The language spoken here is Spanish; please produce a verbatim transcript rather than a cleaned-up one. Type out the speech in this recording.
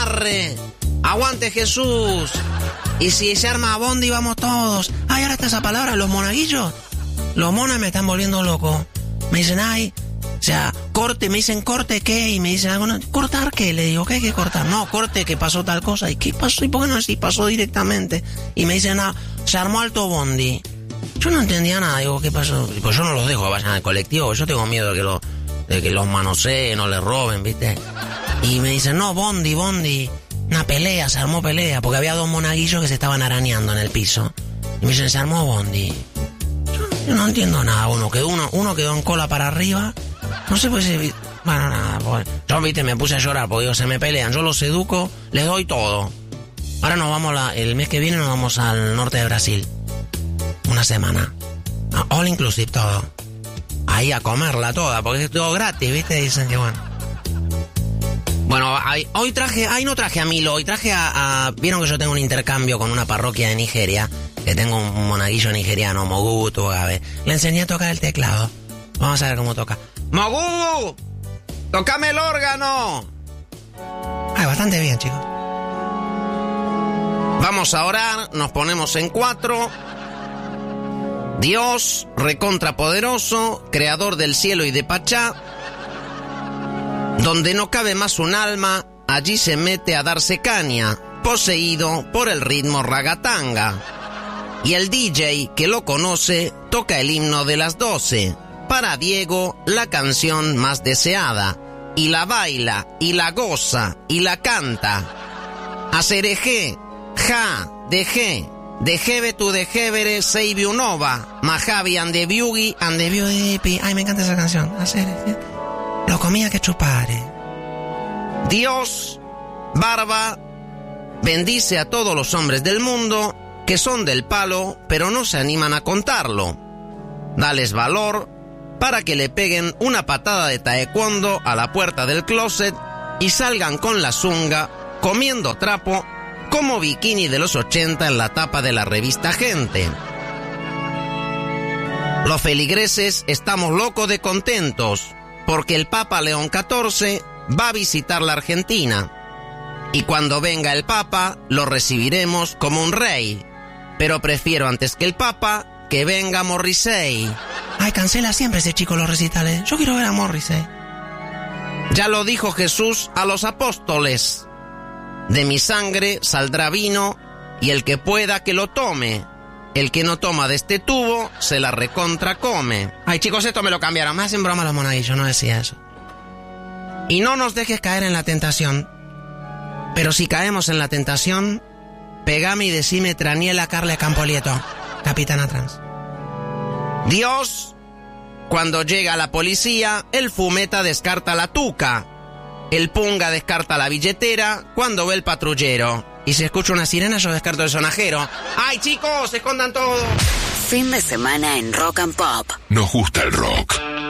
arre, aguante Jesús. Y si se arma Bondi, vamos todos. Ay, ahora está esa palabra, los monaguillos. Los monas me están volviendo loco. Me dicen, ay, o sea, corte, me dicen, ¿corte qué? Y me dicen algo, no, ¿cortar qué? Le digo, ¿qué hay que cortar? No, corte, que pasó tal cosa. ¿Y qué pasó? ¿Y por qué no así? Pasó directamente. Y me dicen, ah, se armó alto Bondi. Yo no entendía nada, digo, ¿qué pasó? Pues yo no los dejo que vayan al colectivo, yo tengo miedo de que, lo, de que los manoseen o les roben, ¿viste? Y me dicen, no, Bondi, Bondi, una pelea, se armó pelea, porque había dos monaguillos que se estaban arañando en el piso. Y me dicen, se armó Bondi. Yo, yo no entiendo nada, uno, que uno, uno quedó en cola para arriba, no sé, pues, bueno, nada, pues, yo, ¿viste? Me puse a llorar, porque digo, se me pelean, yo los educo, les doy todo. Ahora nos vamos, la, el mes que viene nos vamos al norte de Brasil. Una semana. All inclusive todo. Ahí a comerla toda, porque es todo gratis, ¿viste? Dicen que bueno. Bueno, ahí, hoy traje... Ay, no traje a Milo, hoy traje a, a... Vieron que yo tengo un intercambio con una parroquia de Nigeria, que tengo un monaguillo nigeriano, Mogutu, a ver. Le enseñé a tocar el teclado. Vamos a ver cómo toca. ¡Mogu! ¡Tócame el órgano! Ay, bastante bien, chicos. Vamos a orar, nos ponemos en cuatro... Dios, recontrapoderoso, creador del cielo y de Pachá, donde no cabe más un alma, allí se mete a darse caña, poseído por el ritmo ragatanga. Y el D J, que lo conoce, toca el himno de las doce, para Diego, la canción más deseada, y la baila, y la goza, y la canta. Asereje, ja, deje. De Jebe tu de Jebere, Seibiu Nova, Majavi and the Biugi and the Biugi. Ay, me encanta esa canción. Hacer, lo comía que chupare. Dios, Barba, bendice a todos los hombres del mundo que son del palo, pero no se animan a contarlo. Dales valor para que le peguen una patada de taekwondo a la puerta del closet y salgan con la zunga, comiendo trapo, como bikini de los ochenta en la tapa de la revista Gente. Los feligreses estamos locos de contentos, porque el Papa León catorce va a visitar la Argentina. Y cuando venga el Papa, lo recibiremos como un rey. Pero prefiero antes que el Papa, que venga Morrissey. Ay, cancela siempre ese chico los recitales. Yo quiero ver a Morrissey. Ya lo dijo Jesús a los apóstoles. De mi sangre saldrá vino, y el que pueda que lo tome. El que no toma de este tubo, se la recontra come. Ay, chicos, esto me lo cambiaron. Me hacen broma los monaguillos, no decía eso. Y no nos dejes caer en la tentación. Pero si caemos en la tentación, pegame y decime Traniela Carle Campolieto, Capitana Trans. Dios, cuando llega la policía, el fumeta descarta la tuca. El punga descarta la billetera cuando ve el patrullero. Y si escucho una sirena, yo descarto el sonajero. ¡Ay, chicos! ¡Se escondan todos! Fin de semana en Rock and Pop. Nos gusta el rock.